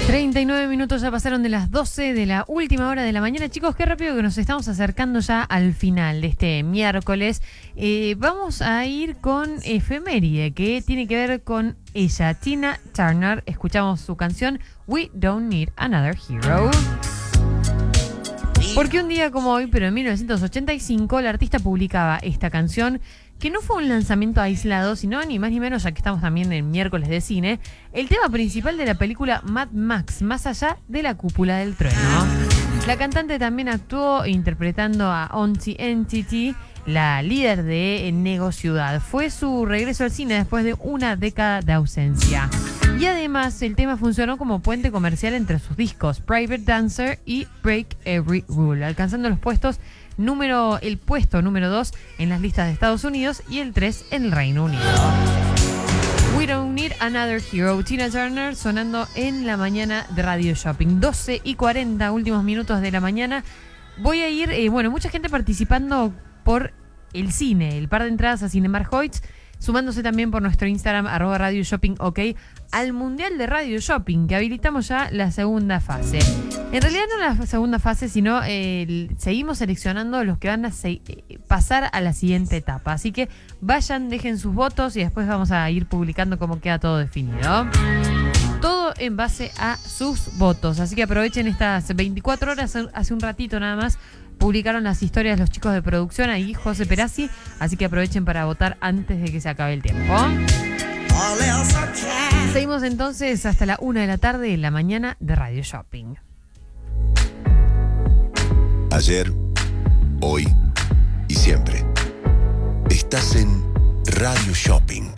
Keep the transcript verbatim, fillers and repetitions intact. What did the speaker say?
treinta y nueve minutos ya pasaron de las doce de la última hora de la mañana. Chicos, qué rápido que nos estamos acercando ya al final de este miércoles. Eh, vamos a ir con efeméride, que tiene que ver con ella, Tina Turner. Escuchamos su canción We Don't Need Another Hero. Porque un día como hoy, pero en mil novecientos ochenta y cinco, la artista publicaba esta canción, que no fue un lanzamiento aislado, sino ni más ni menos, ya que estamos también en miércoles de cine, el tema principal de la película Mad Max, Más allá de la cúpula del trueno. La cantante también actuó interpretando a Auntie Entity, la líder de Nego Ciudad. Fue su regreso al cine después de una década de ausencia. Y además el tema funcionó como puente comercial entre sus discos Private Dancer y Break Every Rule, alcanzando los puestos número el puesto número dos en las listas de Estados Unidos y el tres en el Reino Unido. We Don't Need Another Hero, Tina Turner, sonando en la mañana de Radio Shopping. doce y cuarenta, últimos minutos de la mañana. Voy a ir, eh, bueno, mucha gente participando por el cine, el par de entradas a Cinemark Hoyts, sumándose también por nuestro Instagram, arroba Radio Shopping OK, al Mundial de Radio Shopping, que habilitamos ya la segunda fase. En realidad no la segunda fase, sino eh, seguimos seleccionando los que van a se- pasar a la siguiente etapa. Así que vayan, dejen sus votos y después vamos a ir publicando cómo queda todo definido. Todo en base a sus votos. Así que aprovechen estas veinticuatro horas, hace un ratito nada más, publicaron las historias los chicos de producción, ahí José Perazzi, así que aprovechen para votar antes de que se acabe el tiempo. Seguimos entonces hasta la una de la tarde de la mañana de Radio Shopping. Ayer, hoy y siempre. Estás en Radio Shopping.